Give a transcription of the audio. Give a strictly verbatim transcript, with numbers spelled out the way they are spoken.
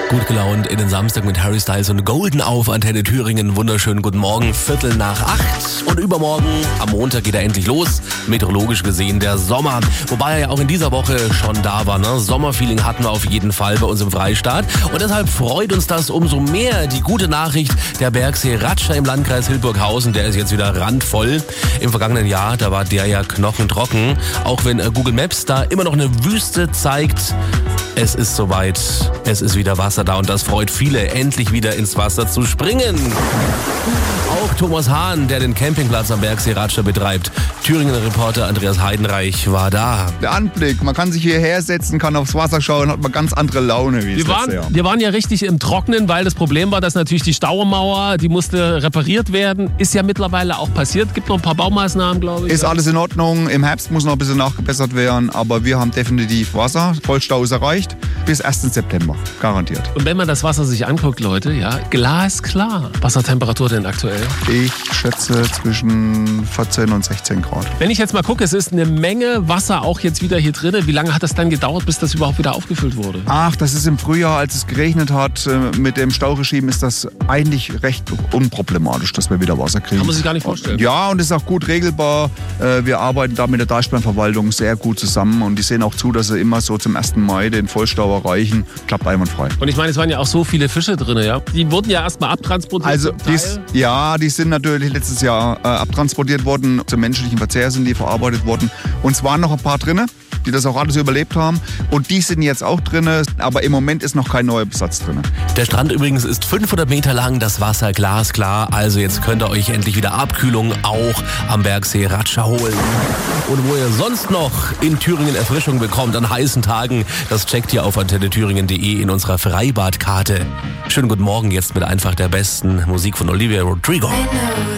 Gut gelaunt in den Samstag mit Harry Styles und Golden auf Antenne Thüringen. Wunderschönen guten Morgen, Viertel nach acht. Und übermorgen, am Montag, geht er endlich los. Meteorologisch gesehen der Sommer. Wobei er ja auch in dieser Woche schon da war. Ne? Sommerfeeling hatten wir auf jeden Fall bei uns im Freistaat. Und deshalb freut uns das umso mehr. Die gute Nachricht, der Bergsee Ratscher im Landkreis Hildburghausen, der ist jetzt wieder randvoll. Im vergangenen Jahr, da war der ja knochentrocken. Auch wenn Google Maps da immer noch eine Wüste zeigt. Es ist soweit, es ist wieder Wasser da und das freut viele, endlich wieder ins Wasser zu springen. Auch Thomas Hahn, der den Campingplatz am Bergsee Ratscher betreibt. Thüringer Reporter Andreas Heidenreich war da. Der Anblick, man kann sich hierher setzen, kann aufs Wasser schauen, hat man ganz andere Laune wie wir das waren, letzte Jahr. wir waren ja richtig im Trocknen, weil das Problem war, dass natürlich die Staumauer, die musste repariert werden. Ist ja mittlerweile auch passiert. Gibt noch ein paar Baumaßnahmen, glaube ich. Ist alles in Ordnung, im Herbst muss noch ein bisschen nachgebessert werden, aber wir haben definitiv Wasser. Vollstau ist erreicht bis ersten September, garantiert. Und wenn man das Wasser sich anguckt, Leute, ja, glasklar. Wassertemperatur denn aktuell? Ich schätze zwischen vierzehn und sechzehn Grad. Wenn ich jetzt mal gucke, es ist eine Menge Wasser auch jetzt wieder hier drin. Wie lange hat das dann gedauert, bis das überhaupt wieder aufgefüllt wurde? Ach, das ist im Frühjahr, als es geregnet hat. Mit dem Stauregime ist das eigentlich recht unproblematisch, dass wir wieder Wasser kriegen. Kann man sich gar nicht vorstellen. Ja, und es ist auch gut regelbar. Wir arbeiten da mit der Deichbahnverwaltung sehr gut zusammen und die sehen auch zu, dass sie immer so zum ersten Mai den Vollstau erreichen. Klappt einwandfrei. Und ich meine, es waren ja auch so viele Fische drin, ja? Die wurden ja erstmal abtransportiert. Also, dies, ja, die sind natürlich letztes Jahr äh, abtransportiert worden. Zum menschlichen Verzehr sind die verarbeitet worden. Und es waren noch ein paar drin, die das auch alles überlebt haben. Und die sind jetzt auch drin, aber im Moment ist noch kein neuer Besatz drin. Der Strand übrigens ist fünfhundert Meter lang, das Wasser glasklar. Also jetzt könnt ihr euch endlich wieder Abkühlung auch am Bergsee Ratscher holen. Und wo ihr sonst noch in Thüringen Erfrischung bekommt an heißen Tagen, das checkt ihr auf antenne thüringen punkt de in unserer Freibadkarte. Schönen guten Morgen jetzt mit einfach der besten Musik von Olivia Rodrigo.